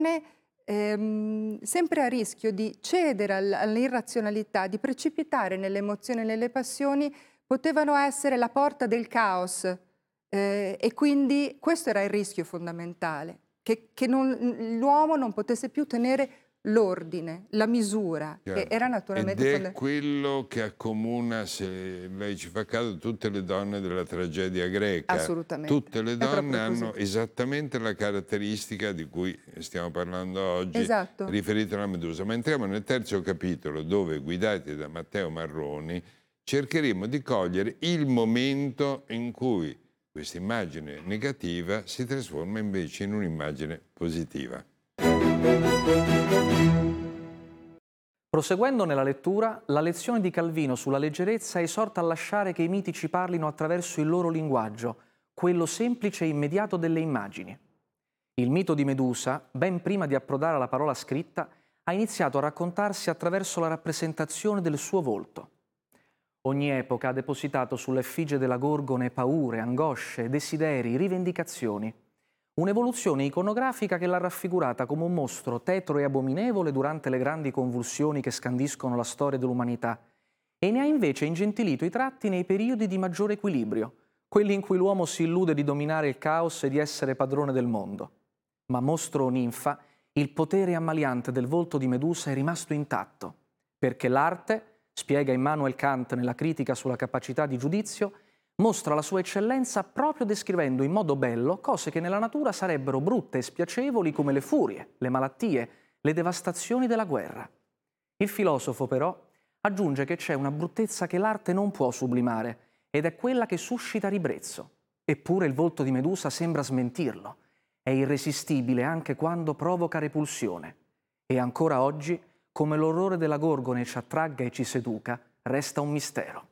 sempre a rischio di cedere all'irrazionalità, di precipitare nelle emozioni e nelle passioni, potevano essere la porta del caos. E quindi questo era il rischio fondamentale, che l'uomo non potesse più tenere l'ordine, la misura, che era naturalmente Ed è quello che accomuna, se lei ci fa caso, tutte le donne della tragedia greca. Assolutamente. Tutte le donne hanno esattamente la caratteristica di cui stiamo parlando oggi, esatto, riferita alla Medusa. Ma entriamo nel terzo capitolo, dove, guidati da Matteo Marroni, cercheremo di cogliere il momento in cui questa immagine negativa si trasforma invece in un'immagine positiva. Proseguendo nella lettura, la lezione di Calvino sulla leggerezza esorta a lasciare che i miti ci parlino attraverso il loro linguaggio, quello semplice e immediato delle immagini. Il mito di Medusa, ben prima di approdare alla parola scritta, ha iniziato a raccontarsi attraverso la rappresentazione del suo volto. Ogni epoca ha depositato sull'effigie della Gorgone paure, angosce, desideri, rivendicazioni. Un'evoluzione iconografica che l'ha raffigurata come un mostro tetro e abominevole durante le grandi convulsioni che scandiscono la storia dell'umanità e ne ha invece ingentilito i tratti nei periodi di maggiore equilibrio, quelli in cui l'uomo si illude di dominare il caos e di essere padrone del mondo. Ma mostro o ninfa, il potere ammaliante del volto di Medusa è rimasto intatto, perché l'arte, spiega Immanuel Kant nella critica sulla capacità di giudizio, mostra la sua eccellenza proprio descrivendo in modo bello cose che nella natura sarebbero brutte e spiacevoli come le furie, le malattie, le devastazioni della guerra. Il filosofo però aggiunge che c'è una bruttezza che l'arte non può sublimare ed è quella che suscita ribrezzo. Eppure il volto di Medusa sembra smentirlo. È irresistibile anche quando provoca repulsione. E ancora oggi, come l'orrore della Gorgone ci attragga e ci seduca, resta un mistero.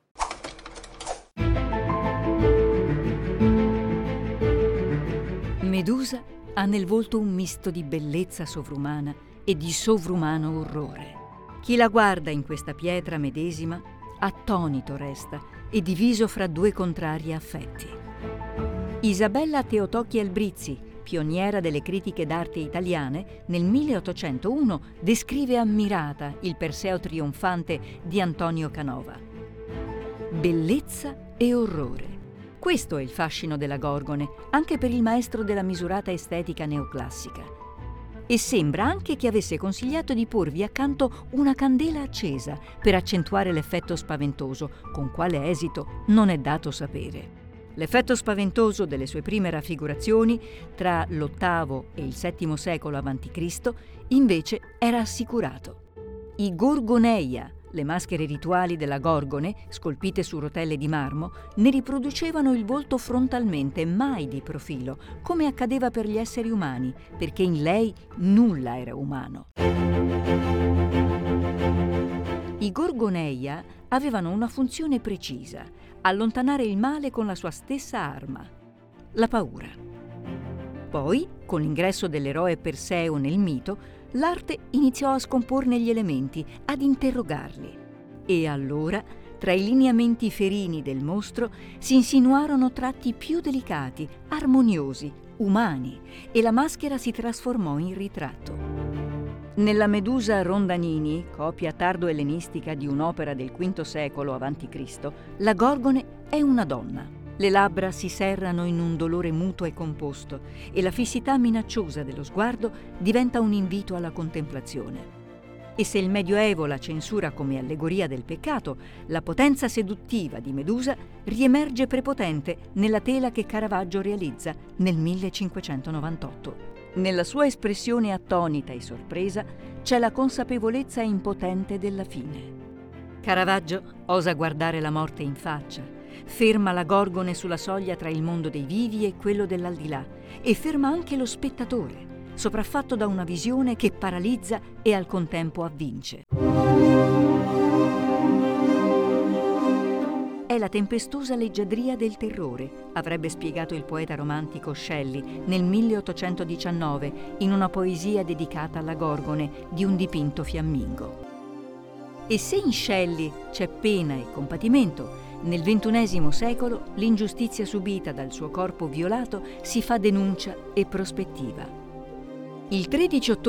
Medusa ha nel volto un misto di bellezza sovrumana e di sovrumano orrore. Chi la guarda in questa pietra medesima, attonito resta e diviso fra due contrari affetti. Isabella Teotocchi Albrizzi, pioniera delle critiche d'arte italiane, nel 1801 descrive ammirata il Perseo trionfante di Antonio Canova. Bellezza e orrore. Questo è il fascino della Gorgone, anche per il maestro della misurata estetica neoclassica. E sembra anche che avesse consigliato di porvi accanto una candela accesa per accentuare l'effetto spaventoso, con quale esito non è dato sapere. L'effetto spaventoso delle sue prime raffigurazioni, tra l'VIII e il VII secolo a.C., invece era assicurato. I Gorgoneia, le maschere rituali della Gorgone, scolpite su rotelle di marmo, ne riproducevano il volto frontalmente, mai di profilo, come accadeva per gli esseri umani, perché in lei nulla era umano. I Gorgoneia avevano una funzione precisa: allontanare il male con la sua stessa arma, la paura. Poi, con l'ingresso dell'eroe Perseo nel mito, l'arte iniziò a scomporne gli elementi, ad interrogarli. E allora, tra i lineamenti ferini del mostro, si insinuarono tratti più delicati, armoniosi, umani, e la maschera si trasformò in ritratto. Nella Medusa Rondanini, copia tardo-ellenistica di un'opera del V secolo a.C., la Gorgone è una donna. Le labbra si serrano in un dolore muto e composto e la fissità minacciosa dello sguardo diventa un invito alla contemplazione. E se il Medioevo la censura come allegoria del peccato, la potenza seduttiva di Medusa riemerge prepotente nella tela che Caravaggio realizza nel 1598. Nella sua espressione attonita e sorpresa c'è la consapevolezza impotente della fine. Caravaggio osa guardare la morte in faccia, ferma la Gorgone sulla soglia tra il mondo dei vivi e quello dell'aldilà e ferma anche lo spettatore, sopraffatto da una visione che paralizza e al contempo avvince. È la tempestosa leggiadria del terrore, avrebbe spiegato il poeta romantico Shelley nel 1819 in una poesia dedicata alla Gorgone di un dipinto fiammingo. E se in Shelley c'è pena e compatimento, nel XXI secolo l'ingiustizia subita dal suo corpo violato si fa denuncia e prospettiva. Il 13 ottobre